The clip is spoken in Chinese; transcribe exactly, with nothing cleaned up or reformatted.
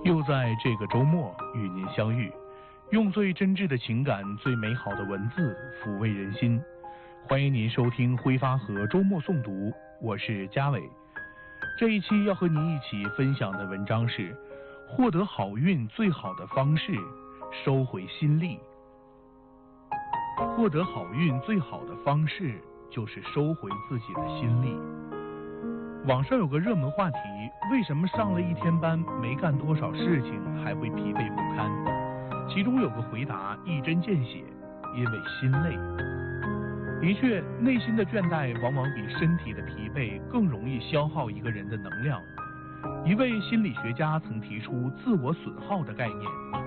又在这个周末与您相遇，用最真挚的情感、最美好的文字抚慰人心。欢迎您收听挥发河周末诵读，我是嘉伟。这一期要和您一起分享的文章是：获得好运最好的方式，收回心力。获得好运最好的方式就是收回自己的心力。网上有个热门话题，为什么上了一天班没干多少事情还会疲惫不堪？其中有个回答一针见血，因为心累。的确，内心的倦怠往往比身体的疲惫更容易消耗一个人的能量。一位心理学家曾提出自我损耗的概念，